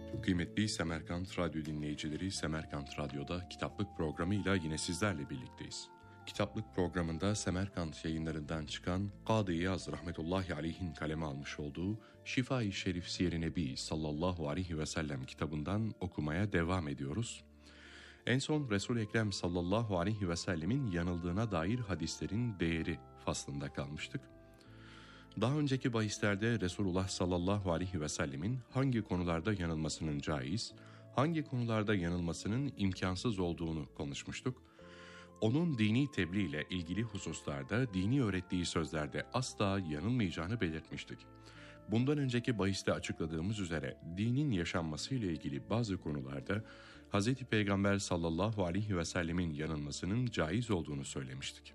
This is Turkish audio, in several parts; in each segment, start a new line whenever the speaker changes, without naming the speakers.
Kıymetli Semerkant Radyo dinleyicileri, Semerkant Radyo'da Kitaplık programıyla yine sizlerle birlikteyiz. Kitaplık programında Semerkant yayınlarından çıkan Kadı İyaz rahmetullahi aleyhin kaleme almış olduğu Şifa-i Şerif Siyer-i Nebi sallallahu aleyhi ve sellem kitabından okumaya devam ediyoruz. En son Resul-i Ekrem sallallahu aleyhi ve sellemin yanıldığına dair hadislerin değeri faslında kalmıştık. Daha önceki bahislerde Resulullah sallallahu aleyhi ve sellemin hangi konularda yanılmasının caiz, hangi konularda yanılmasının imkansız olduğunu konuşmuştuk. Onun dini tebliğ ile ilgili hususlarda dini öğrettiği sözlerde asla yanılmayacağını belirtmiştik. Bundan önceki bahiste açıkladığımız üzere dinin yaşanmasıyla ilgili bazı konularda Hz. Peygamber sallallahu aleyhi ve sellemin yanılmasının caiz olduğunu söylemiştik.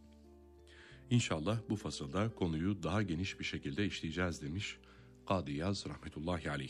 İnşallah bu fasılda konuyu daha geniş bir şekilde işleyeceğiz demiş Kadı İyaz rahmetullahi aleyh.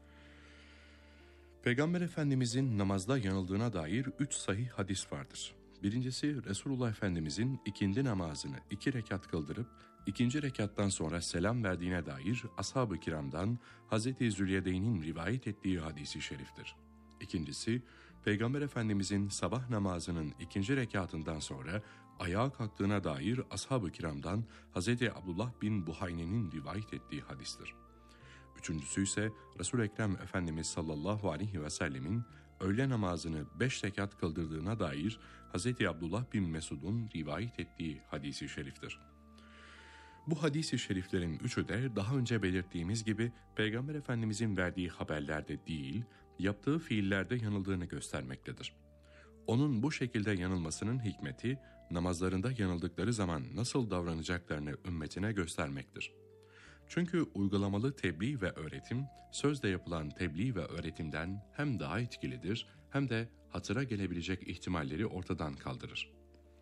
Peygamber Efendimizin namazda yanıldığına dair 3 sahih hadis vardır. Birincisi Resulullah Efendimizin ikindi namazını 2 rekat kıldırıp 2. rekattan sonra selam verdiğine dair ashab-ı kiramdan Hz. Zülyedeyn'in rivayet ettiği hadisi şeriftir. İkincisi, Peygamber Efendimizin sabah namazının 2. rekatından sonra ayağa kalktığına dair ashab-ı kiramdan Hz. Abdullah bin Buhayne'nin rivayet ettiği hadistir. Üçüncüsü ise Resul-i Ekrem Efendimiz sallallahu aleyhi ve sellemin öğle namazını 5 rekat kıldırdığına dair Hz. Abdullah bin Mesud'un rivayet ettiği hadisi şeriftir. Bu hadis-i şeriflerin üçü de daha önce belirttiğimiz gibi Peygamber Efendimizin verdiği haberlerde değil, yaptığı fiillerde yanıldığını göstermektedir. Onun bu şekilde yanılmasının hikmeti, namazlarında yanıldıkları zaman nasıl davranacaklarını ümmetine göstermektir. Çünkü uygulamalı tebliğ ve öğretim, sözle yapılan tebliğ ve öğretimden hem daha etkilidir hem de hatıra gelebilecek ihtimalleri ortadan kaldırır.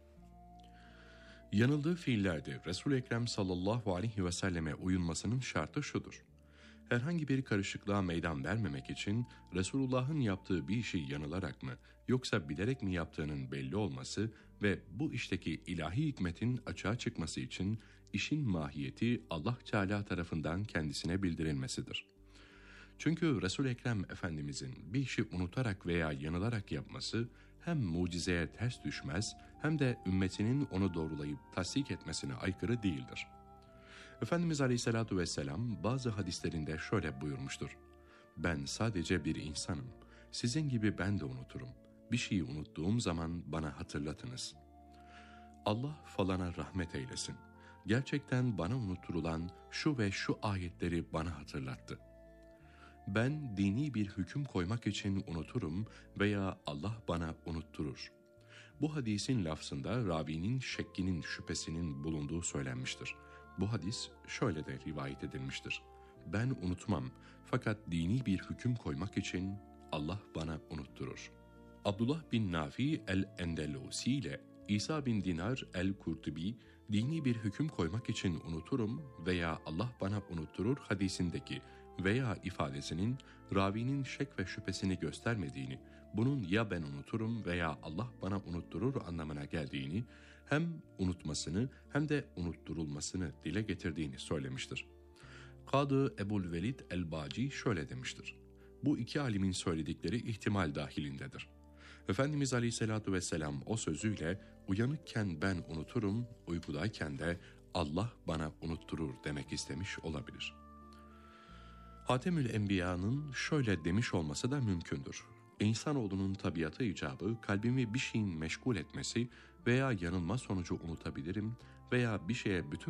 Yanıldığı fiillerde Resul-i Ekrem sallallahu aleyhi ve selleme uyulmasının şartı şudur. Herhangi bir karışıklığa meydan vermemek için Resulullah'ın yaptığı bir işi yanılarak mı yoksa bilerek mi yaptığının belli olması ve bu işteki ilahi hikmetin açığa çıkması için işin mahiyeti Allah Teala tarafından kendisine bildirilmesidir. Çünkü Resul-i Ekrem Efendimizin bir işi unutarak veya yanılarak yapması hem mucizeye ters düşmez hem de ümmetinin onu doğrulayıp tasdik etmesine aykırı değildir. Efendimiz Aleyhisselatü Vesselam bazı hadislerinde şöyle buyurmuştur. Ben sadece bir insanım. Sizin gibi ben de unuturum. Bir şeyi unuttuğum zaman bana hatırlatınız. Allah falana rahmet eylesin. Gerçekten bana unutturulan şu ve şu ayetleri bana hatırlattı. Ben dini bir hüküm koymak için unuturum veya Allah bana unutturur. Bu hadisin lafzında ravinin şekkinin şüphesinin bulunduğu söylenmiştir. Bu hadis şöyle de rivayet edilmiştir. Ben unutmam fakat dini bir hüküm koymak için Allah bana unutturur. Abdullah bin Nafi el-Endelusi ile İsa bin Dinar el-Kurtubi dini bir hüküm koymak için unuturum veya Allah bana unutturur hadisindeki veya ifadesinin ravinin şek ve şüphesini göstermediğini, bunun ya ben unuturum veya Allah bana unutturur anlamına geldiğini, hem unutmasını hem de unutturulmasını dile getirdiğini söylemiştir. Kadı Ebu'l-Velid el-Baci şöyle demiştir. Bu iki alimin söyledikleri ihtimal dahilindedir. Efendimiz Aleyhisselatü Vesselam o sözüyle uyanıkken ben unuturum, uykudayken de Allah bana unutturur demek istemiş olabilir. Hatemül Enbiya'nın şöyle demiş olması da mümkündür. İnsanoğlunun tabiatı icabı kalbimi bir şeyin meşgul etmesi veya yanılma sonucu unutabilirim veya bir şeye bütün